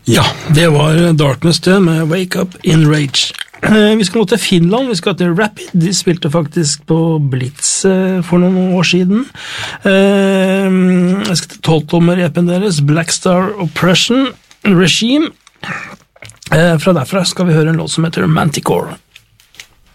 Ja, det var Darkness det med Wake Up in Rage. Vi skal nå til Finland, vi skal til Rapid. De spilte faktisk på Blitz for noen år siden. Jeg skal til 12-tommer-epen deres, Black Star Oppression Regime. Fra derfra skal vi høre en låt som heter Manticore.